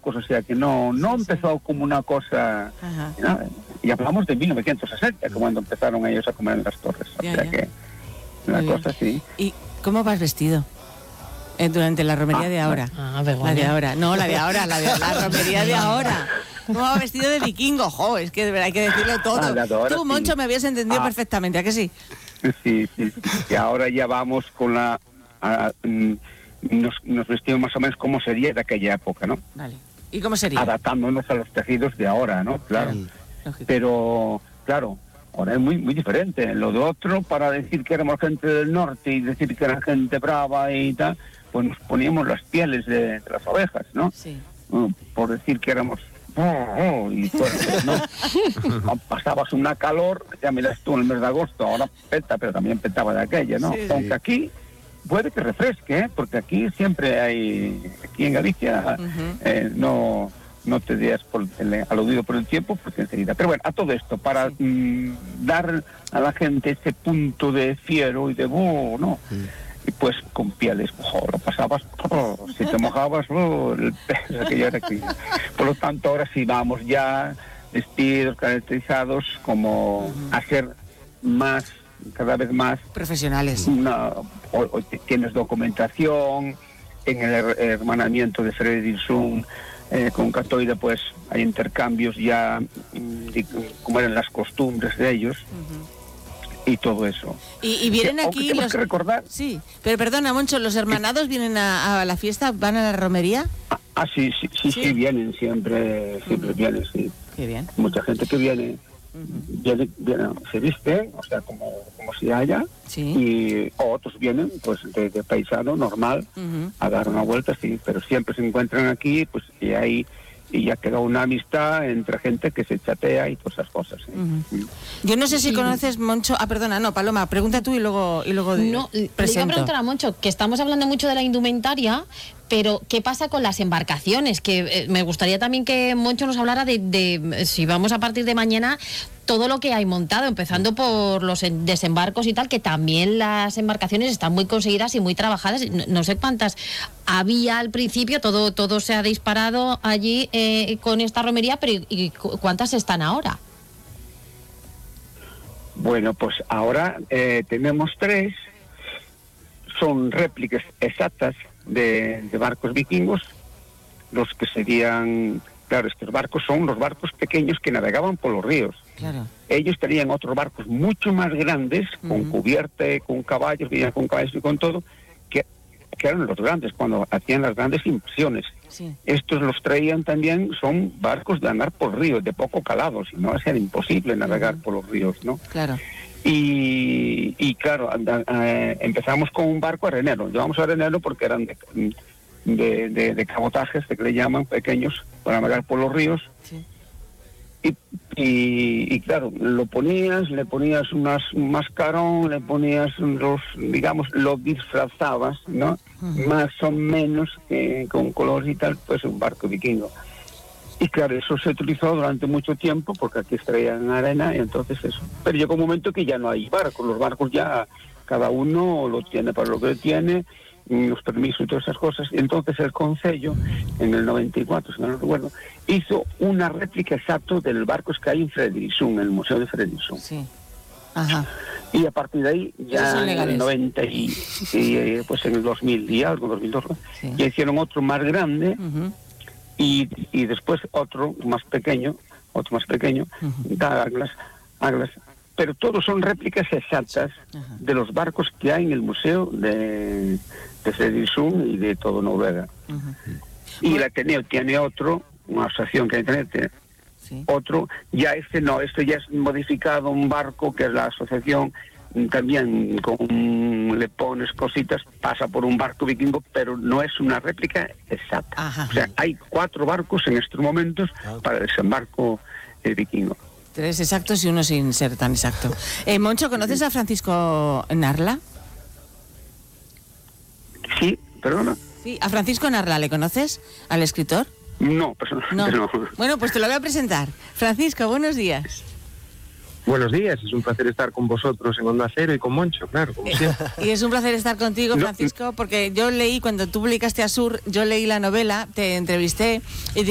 barcos, o sea que no empezó como una cosa, ¿no? Y hablamos de 1960, cuando empezaron ellos a comer en las torres, o sea que una cosa así. ¿Y cómo vas vestido? Durante la romería de ahora. La de ahora. No, la de ahora, la romería de ahora. ¿Cómo va vestido de vikingo? Jo, es que de verdad hay que decirlo todo. Tú, Moncho, sí. Me habías entendido perfectamente, ¿a que sí? Sí. Y ahora ya vamos con la... nos vestimos más o menos como sería de aquella época, ¿no? Vale. ¿Y cómo sería? Adaptándonos a los tejidos de ahora, ¿no? Claro. Pero, claro, ahora es muy, muy diferente. Lo de otro, para decir que éramos gente del norte y decir que era gente brava y tal, pues nos poníamos las pieles de las ovejas, ¿no? Sí. Por decir que éramos... y pues, ¿no? Pasabas una calor, ya miras tú en el mes de agosto, ahora peta, pero también petaba de aquella, ¿no? Sí. Aunque aquí puede que refresque, ¿eh? Porque aquí siempre hay, aquí en Galicia, no te des aludido por el tiempo, porque enseguida. Pero bueno, a todo esto, para dar a la gente ese punto de fiero y de ¿no? Y pues con pieles, lo pasabas, si te mojabas, aquello era aquí. Por lo tanto, ahora sí vamos ya vestidos, caracterizados, como a ser más, cada vez más profesionales. Hoy tienes documentación, en el hermanamiento de Fredriksson con Catoira, pues hay intercambios ya de cómo eran las costumbres de ellos. Y todo eso. Y vienen aquí los que recordar. Sí, pero perdona, Moncho, ¿los hermanados vienen a la fiesta? ¿Van a la romería? Sí, vienen, siempre vienen, sí. Qué bien. Mucha gente que viene, viene, se viste, o sea, como si haya, y otros vienen, pues, de paisano, normal, a dar una vuelta, sí, pero siempre se encuentran aquí, pues, y ya quedó una amistad entre gente que se chatea y todas esas cosas. Yo no sé si conoces, Moncho... perdona, no, Paloma, pregunta tú y luego no, le iba a preguntar a Moncho, que estamos hablando mucho de la indumentaria, pero ¿qué pasa con las embarcaciones? Que me gustaría también que Moncho nos hablara de si vamos a partir de mañana, todo lo que hay montado, empezando por los desembarcos y tal, que también las embarcaciones están muy conseguidas y muy trabajadas. No sé cuántas había al principio, todo se ha disparado allí con esta romería, pero ¿y cuántas están ahora? Bueno, pues ahora tenemos 3, son réplicas exactas de barcos vikingos, los que serían... Claro, estos barcos son los barcos pequeños que navegaban por los ríos. Claro. Ellos tenían otros barcos mucho más grandes, con cubierta, con caballos, venían con caballos y con todo, que eran los grandes, cuando hacían las grandes inversiones. Sí. Estos los traían también, son barcos de andar por ríos, de poco calado, si no, era imposible navegar por los ríos, ¿no? Claro. Y claro, empezamos con un barco arenero. Llevamos arenero porque eran de cabotajes, que le llaman, pequeños, para navegar por los ríos. Sí. Y claro, le ponías un mascarón, le ponías lo disfrazabas, ¿no? Más o menos, con colores y tal, pues un barco vikingo. Y claro, eso se utilizó durante mucho tiempo, porque aquí extraían arena, y entonces eso. Pero llegó un momento que ya no hay barcos, los barcos ya cada uno lo tiene para lo que tiene, los permisos y todas esas cosas. Y entonces el Concello, en el 94, si no recuerdo, hizo una réplica exacta del barco que hay en Fredriksson, en el Museo de Fredriksson. Sí. Ajá. Y a partir de ahí, ya en el 90 pues en el 2000 y algo, 2002, ya hicieron otro más grande, y después otro más pequeño, Douglas, pero todos son réplicas exactas de los barcos que hay en el museo de Fredriksson y de todo Noruega. Y el Ateneo tiene otro, una asociación que hay en Ateneo, otro, ya este ya es modificado, un barco que es la asociación, también le pones cositas, pasa por un barco vikingo, pero no es una réplica exacta. O sea, hay 4 barcos en estos momentos para el desembarco vikingo. 3 exactos y uno sin ser tan exacto. Moncho, ¿conoces a Francisco Narla? Sí, perdona. Sí, a Francisco Narla, ¿le conoces? ¿Al escritor? No, personalmente no. Bueno, pues te lo voy a presentar. Francisco, buenos días. Buenos días, es un placer estar con vosotros en Onda Cero y con Moncho, claro, como siempre. Y es un placer estar contigo, Francisco, porque yo leí, cuando tú publicaste Asur, yo leí la novela, te entrevisté y